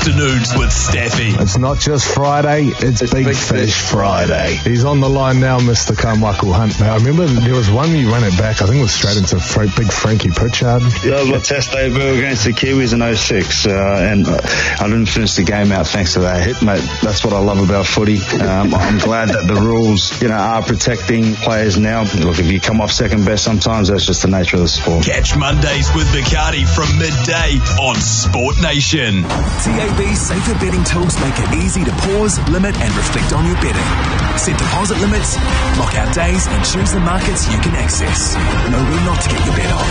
Afternoons with Staffy. It's not just Friday, it's Big Fish Friday. He's on the line now, Mr. Carmichael Hunt. Now, I remember there was one you ran it back, I think it was straight into Big Frankie Pritchard. Yeah, it was my test debut against the Kiwis in 06, and I didn't finish the game out thanks to that hit, mate. That's what I love about footy. I'm glad that the rules, are protecting players now. Look, if you come off second best sometimes, that's just the nature of the sport. Catch Mondays with Bacardi from midday on Sport Nation. TAB's safer betting tools make it easy to pause, limit and reflect on your betting. Set deposit limits, lock out days and choose the markets you can access. Know when not to get your bet on.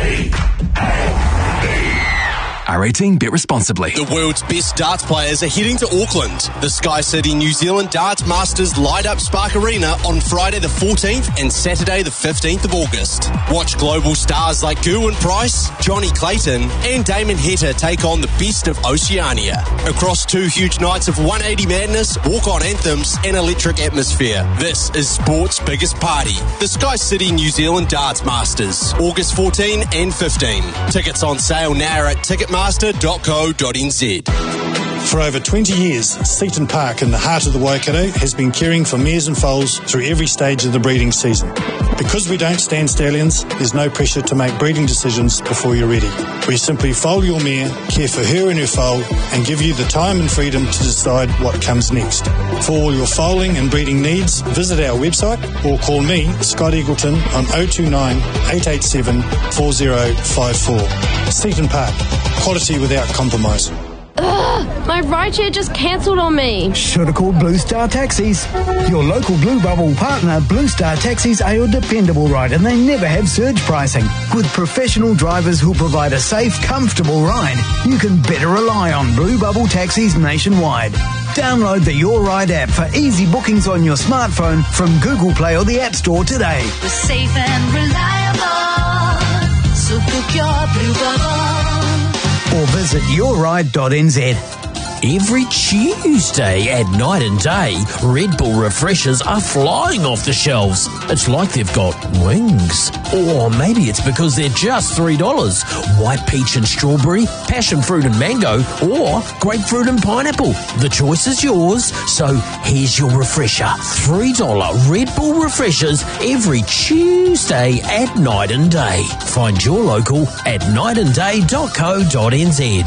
R18, bet responsibly. The world's best darts players are heading to Auckland. The Sky City New Zealand Darts Masters light up Spark Arena on Friday the 14th and Saturday the 15th of August. Watch global stars like Gerwyn Price, Johnny Clayton and Damon Heta take on the best of Oceania. Across 2 huge nights of 180 madness, walk-on anthems and electric atmosphere. This is sport's biggest party. The Sky City New Zealand Darts Masters, August 14 and 15. Tickets on sale now at ticketmaster.co.nz. For over 20 years, Seaton Park in the heart of the Waikato has been caring for mares and foals through every stage of the breeding season. Because we don't stand stallions, there's no pressure to make breeding decisions before you're ready. We simply foal your mare, care for her and her foal, and give you the time and freedom to decide what comes next. For all your foaling and breeding needs, visit our website or call me, Scott Eagleton, on 029 887 4054. Seaton Park, quality without compromise. My rideshare just cancelled on me. Should have called Blue Star Taxis. Your local Blue Bubble partner, Blue Star Taxis, are your dependable ride and they never have surge pricing. With professional drivers who provide a safe, comfortable ride, you can better rely on Blue Bubble Taxis nationwide. Download the Your Ride app for easy bookings on your smartphone from Google Play or the App Store today. We're safe and reliable, so book your Blue Bubble. Or visit yourride.nz. Every Tuesday at night and day, Red Bull refreshers are flying off the shelves. It's like they've got wings. Or maybe it's because they're just $3. White peach and strawberry, passion fruit and mango, or grapefruit and pineapple. The choice is yours, so here's your refresher. $3 Red Bull refreshers every Tuesday at night and day. Find your local at nightandday.co.nz.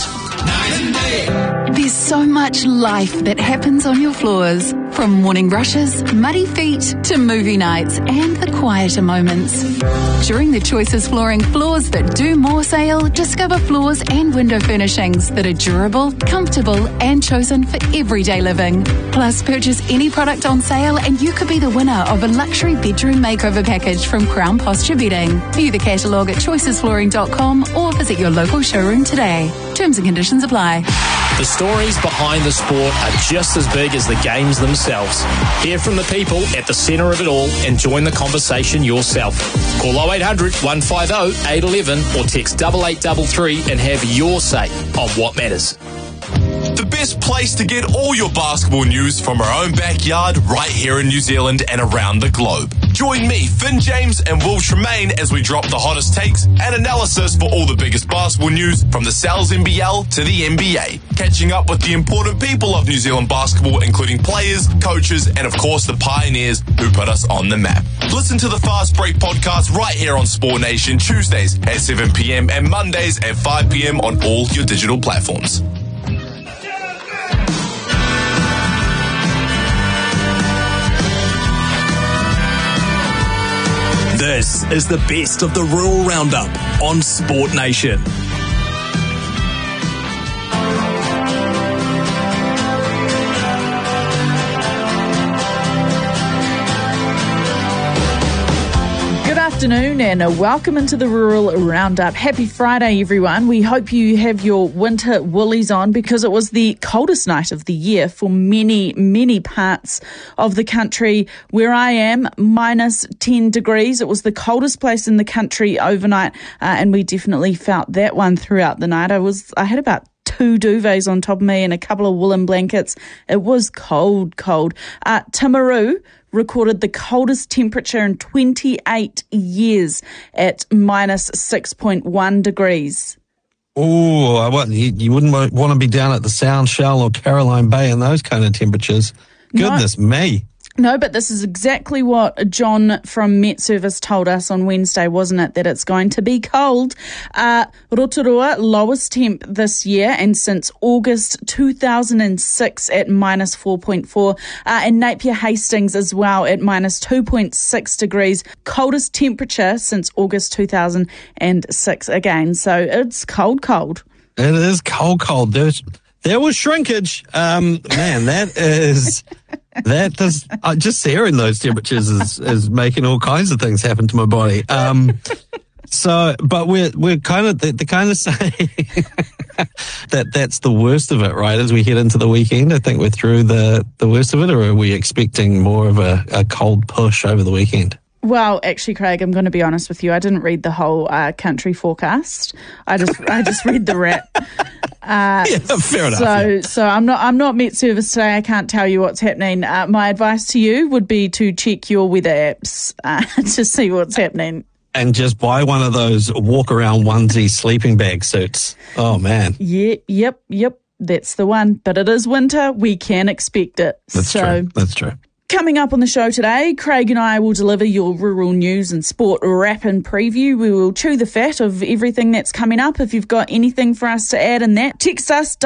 There's so much life that happens on your floors. From morning rushes, muddy feet, to movie nights and the quieter moments. During the Choices Flooring Floors That Do More sale, discover floors and window furnishings that are durable, comfortable and chosen for everyday living. Plus, purchase any product on sale and you could be the winner of a luxury bedroom makeover package from Crown Posture Bedding. View the catalogue at choicesflooring.com or visit your local showroom today. Terms and conditions apply. The stories behind the sport are just as big as the games themselves. Hear from the people at the centre of it all and join the conversation yourself. Call 0800 150 811 or text 8833 and have your say on what matters. The best place to get all your basketball news from our own backyard right here in New Zealand and around the globe. Join me, Finn James and Will Tremaine as we drop the hottest takes and analysis for all the biggest basketball news from the Sal's NBL to the NBA. Catching up with the important people of New Zealand basketball, including players, coaches, and of course the pioneers who put us on the map. Listen to the Fast Break podcast right here on Sport Nation, Tuesdays at 7 p.m. and Mondays at 5 p.m. on all your digital platforms. This is the best of the Rural Roundup on Sport Nation. Good afternoon and welcome into the Rural Roundup. Happy Friday, everyone. We hope you have your winter woolies on because it was the coldest night of the year for many, many parts of the country. Where I am, minus 10 degrees. It was the coldest place in the country overnight, and we definitely felt that one throughout the night. I had about 2 duvets on top of me and a couple of woolen blankets. It was cold. Timaru recorded the coldest temperature in 28 years at minus 6.1 degrees. Oh, what, you wouldn't want to be down at the Sound Shell or Caroline Bay in those kind of temperatures. Goodness me. No, but this is exactly what John from Met Service told us on Wednesday, wasn't it? That it's going to be cold. Rotorua, lowest temp this year and since August 2006 at minus 4.4. And Napier Hastings as well at minus 2.6 degrees. Coldest temperature since August 2006 again. So it's cold. It is cold. There was shrinkage. Man, that is... That does, just hearing those temperatures is making all kinds of things happen to my body. But we're kind of saying that's the worst of it, right? As we head into the weekend, I think we're through the worst of it, or are we expecting more of a cold push over the weekend? Well, actually, Craig, I'm going to be honest with you. I didn't read the whole country forecast. I just read the wrap. Yeah, fair enough. So I'm not Met Service today. I can't tell you what's happening. My advice to you would be to check your weather apps to see what's happening. And just buy one of those walk around onesie sleeping bag suits. Oh man. Yeah, yep. That's the one. But it is winter. We can expect it. That's true. Coming up on the show today, Craig and I will deliver your rural news and sport wrap and preview. We will chew the fat of everything that's coming up. If you've got anything for us to add in that, text us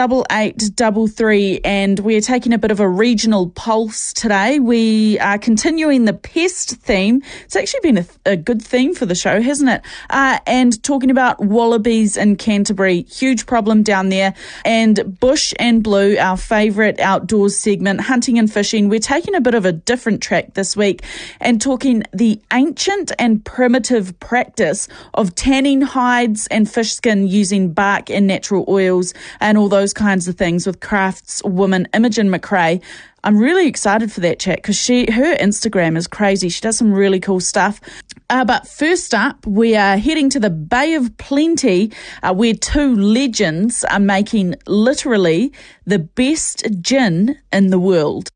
8833, and we're taking a bit of a regional pulse today. We are continuing the pest theme. It's actually been a good theme for the show, hasn't it? And talking about wallabies in Canterbury, huge problem down there. And Bush and Blue, our favourite outdoors segment, hunting and fishing. We're taking a bit of a different track this week and talking the ancient and primitive practice of tanning hides and fish skin using bark and natural oils and all those kinds of things with craftswoman Imogen McRae. I'm really excited for that chat because her Instagram is crazy. She does some really cool stuff. But first up, we are heading to the Bay of Plenty, where two legends are making literally the best gin in the world.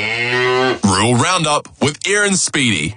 Rural Roundup with Aaron Speedy.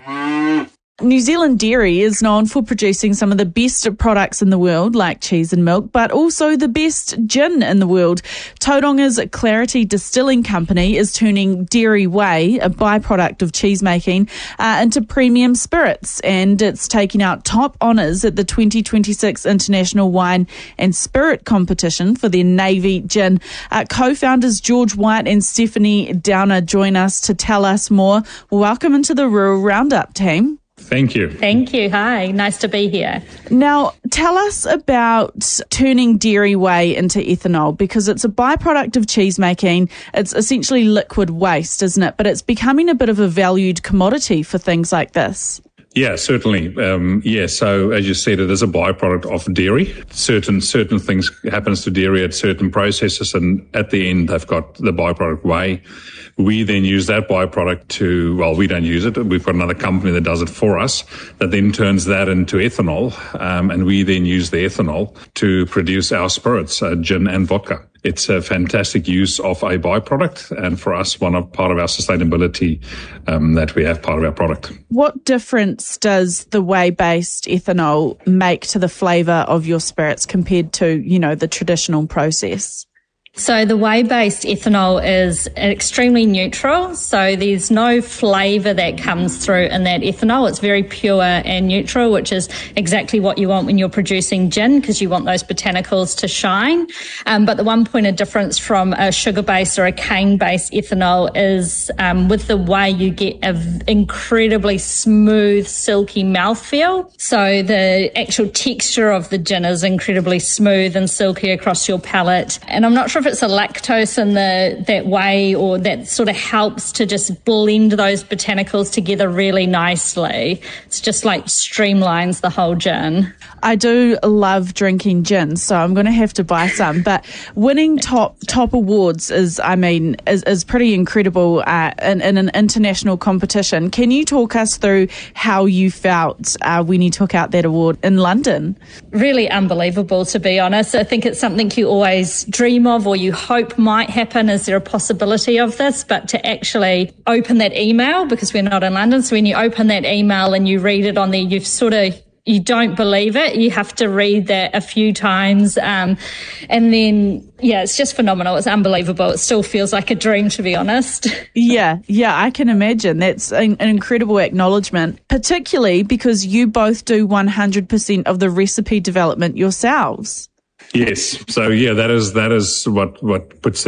New Zealand dairy is known for producing some of the best products in the world, like cheese and milk, but also the best gin in the world. Tauronga's Clarity Distilling Company is turning dairy whey, a byproduct of cheese making, into premium spirits, and it's taking out top honours at the 2026 International Wine and Spirit Competition for their Navy gin. Co-founders George White and Stephanie Downer join us to tell us more. Welcome into the Rural Roundup team. Thank you. Thank you. Hi, nice to be here. Now, tell us about turning dairy whey into ethanol, because it's a byproduct of cheese making. It's essentially liquid waste, isn't it? But it's becoming a bit of a valued commodity for things like this. Yeah, certainly. So as you said, it is a byproduct of dairy. Certain things happens to dairy at certain processes, and at the end, they've got the byproduct whey. We then use that byproduct we don't use it. We've got another company that does it for us that then turns that into ethanol. And we then use the ethanol to produce our spirits, gin and vodka. It's a fantastic use of a byproduct, and for us, part of our sustainability that we have part of our product. What difference does the whey-based ethanol make to the flavour of your spirits compared to, the traditional process? So the whey-based ethanol is extremely neutral, so there's no flavour that comes through in that ethanol. It's very pure and neutral, which is exactly what you want when you're producing gin, because you want those botanicals to shine. But the one point of difference from a sugar-based or a cane-based ethanol is with the whey you get an incredibly smooth, silky mouthfeel. So the actual texture of the gin is incredibly smooth and silky across your palate. And I'm not sure if it's a lactose in that whey, or that sort of helps to just blend those botanicals together really nicely. It's just like streamlines the whole gin. I do love drinking gin, so I'm going to have to buy some. But winning top awards is pretty incredible in an international competition. Can you talk us through how you felt when you took out that award in London? Really unbelievable, to be honest. I think it's something you always dream of, or you hope might happen. Is there a possibility of this? But to actually open that email, because we're not in London, so when you open that email and you read it on there, you've sort of you don't believe it. You have to read that a few times. And then, it's just phenomenal. It's unbelievable. It still feels like a dream, to be honest. Yeah, I can imagine. That's an incredible acknowledgement, particularly because you both do 100% of the recipe development yourselves. Yes. So that is what puts